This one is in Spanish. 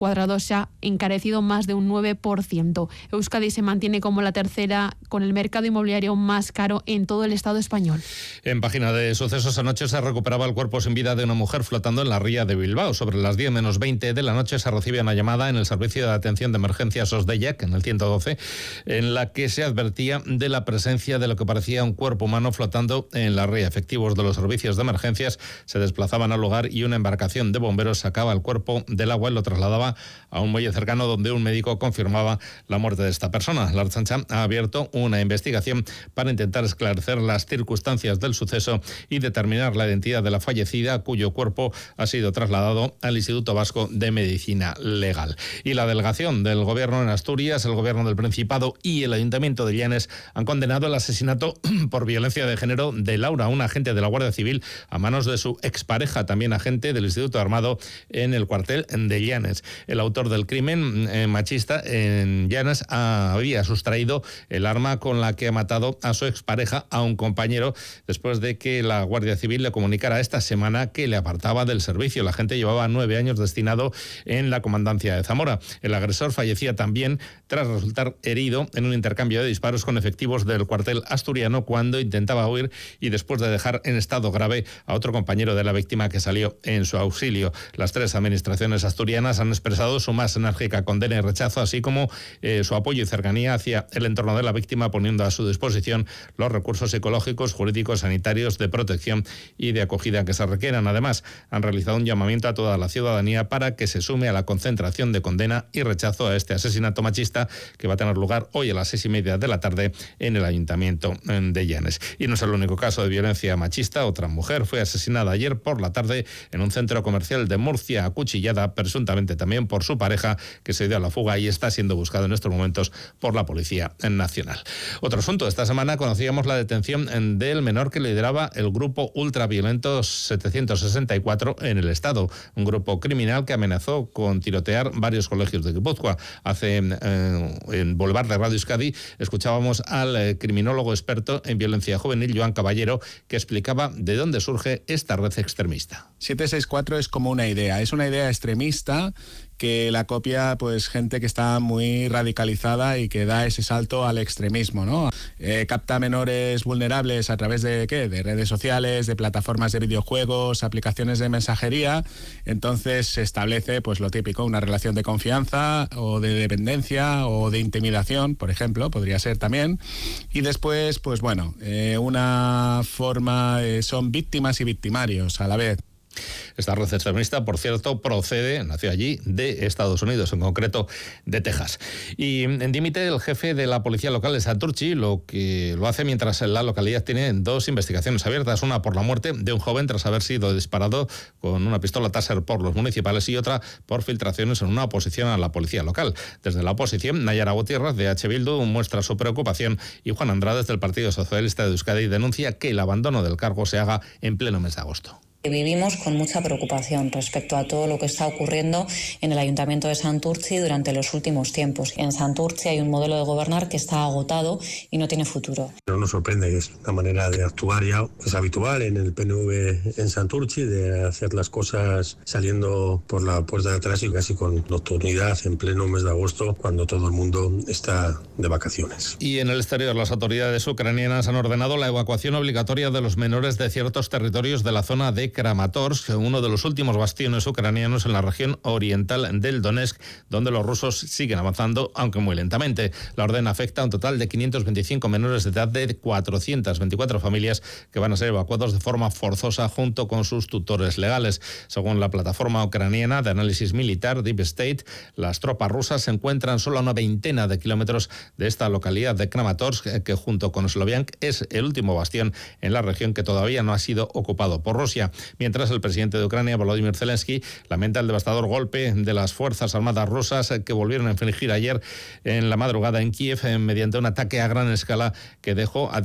cuadrado se ha encarecido más de un 9%. Euskadi se mantiene como la tercera con el mercado inmobiliario más caro en todo el Estado español. En página de sucesos, anoche se recuperaba el cuerpo sin vida de una mujer flotando en la ría de Bilbao. Sobre las 10 menos 20 de la noche se recibe una llamada en el servicio de atención de emergencias Osdeiak, en el 112, en la que se advertía de la presencia de lo que parecía un cuerpo humano flotando en la ría. Efectivos de los servicios de emergencias se desplazaban al lugar y una embarcación de bomberos sacaba el cuerpo del agua y lo trasladaba a un muelle cercano donde un médico confirmaba la muerte de esta persona. La Ertzaintza ha abierto una investigación para intentar esclarecer las circunstancias del suceso y determinar la identidad de la fallecida, cuyo cuerpo ha sido trasladado al Instituto Vasco de Medicina Legal. Y la delegación del Gobierno en Asturias, el Gobierno del Principado y el Ayuntamiento de Llanes han condenado el asesinato por violencia de género de Laura, una agente de la Guardia Civil, a manos de su expareja, también agente del Instituto Armado, en el cuartel de Llanes. El autor del crimen machista en Llanes había sustraído el arma con la que ha matado a su expareja, a un compañero, después de que la Guardia Civil le comunicara esta semana que le apartaba del servicio. La agente llevaba 9 años destinado en la comandancia de Zamora. El agresor fallecía también tras resultar herido en un intercambio de disparos con efectivos del cuartel asturiano cuando intentaba huir y después de dejar en estado grave a otro compañero de la víctima que salió en su auxilio. Las 3 administraciones asturianas han expresado su más enérgica condena y rechazo, así como su apoyo y cercanía hacia el entorno de la víctima, poniendo a su disposición los recursos psicológicos, jurídicos, sanitarios, de protección y de acogida que se requieran. Además, han realizado un llamamiento a toda la ciudadanía para que se sume a la concentración de condena y rechazo a este asesinato machista que va a tener lugar hoy a las 6:30 de la tarde en el Ayuntamiento de Llanes. Y no es el único caso de violencia machista. Otra mujer fue asesinada ayer por la tarde en un centro comercial de Murcia, acuchillada presuntamente también por su pareja, que se dio a la fuga y está siendo buscado en estos momentos por la Policía Nacional. Otro asunto, esta semana conocíamos la detención del menor que lideraba el grupo ultraviolento 764 en el Estado, un grupo criminal que amenazó con tirotear varios colegios de Guipúzcoa. En Boulevard de Radio Euskadi escuchábamos al criminólogo experto en violencia juvenil, Joan Caballero, que explicaba de dónde surge esta red extremista. 764 es como una idea, es una idea extremista que la copia pues gente que está muy radicalizada y que da ese salto al extremismo, ¿no? Capta menores vulnerables a través de de redes sociales, de plataformas de videojuegos, aplicaciones de mensajería. Entonces se establece pues lo típico, una relación de confianza o de dependencia o de intimidación, por ejemplo, podría ser también. Y después, pues bueno, una forma, son víctimas y victimarios a la vez. Esta red extremista, por cierto, nació allí de Estados Unidos, en concreto de Texas. Y dimite el jefe de la policía local de Santurtzi, lo hace mientras la localidad tiene 2 investigaciones abiertas, una por la muerte de un joven tras haber sido disparado con una pistola Taser por los municipales y otra por filtraciones en una oposición a la policía local. Desde la oposición, Nayara Gutiérrez de H. Bildu muestra su preocupación y Juan Andrades del Partido Socialista de Euskadi denuncia que el abandono del cargo se haga en pleno mes de agosto. Vivimos con mucha preocupación respecto a todo lo que está ocurriendo en el Ayuntamiento de Santurtzi durante los últimos tiempos. En Santurtzi hay un modelo de gobernar que está agotado y no tiene futuro. No nos sorprende, que es una manera de actuar ya que es habitual en el PNV en Santurtzi, de hacer las cosas saliendo por la puerta de atrás y casi con nocturnidad en pleno mes de agosto, cuando todo el mundo está de vacaciones. Y en el exterior, las autoridades ucranianas han ordenado la evacuación obligatoria de los menores de ciertos territorios de la zona de Kramatorsk, uno de los últimos bastiones ucranianos en la región oriental del Donetsk, donde los rusos siguen avanzando, aunque muy lentamente. La orden afecta a un total de 525 menores de edad de 424 familias que van a ser evacuados de forma forzosa junto con sus tutores legales. Según la plataforma ucraniana de análisis militar Deep State, las tropas rusas se encuentran solo a una veintena de kilómetros de esta localidad de Kramatorsk, que junto con Sloviansk es el último bastión en la región que todavía no ha sido ocupado por Rusia. Mientras el presidente de Ucrania, Volodymyr Zelensky, lamenta el devastador golpe de las Fuerzas Armadas rusas que volvieron a infligir ayer en la madrugada en Kiev mediante un ataque a gran escala que dejó a